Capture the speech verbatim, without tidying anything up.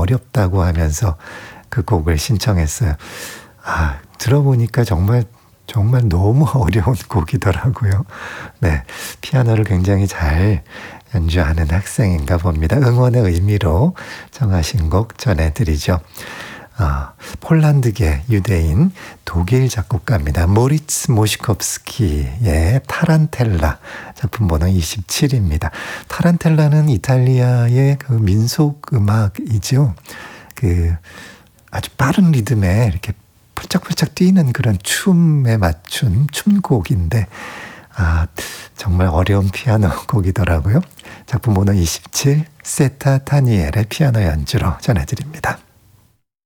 어렵다고 하면서 그 곡을 신청했어요. 아, 들어보니까 정말 정말 너무 어려운 곡이더라고요. 네, 피아노를 굉장히 잘 연주하는 학생인가 봅니다. 응원의 의미로 정하신 곡 전해드리죠. 어, 폴란드계 유대인 독일 작곡가입니다. 모리츠 모시콥스키의 타란텔라, 작품 번호 이십칠입니다. 타란텔라는 이탈리아의 그 민속 음악이죠. 그 아주 빠른 리듬에 이렇게 펄짝펄짝 뛰는 그런 춤에 맞춘 춤곡인데, 아, 정말 어려운 피아노 곡이더라고요. 작품 번호 이십칠, 세타 타니엘의 피아노 연주로 전해드립니다.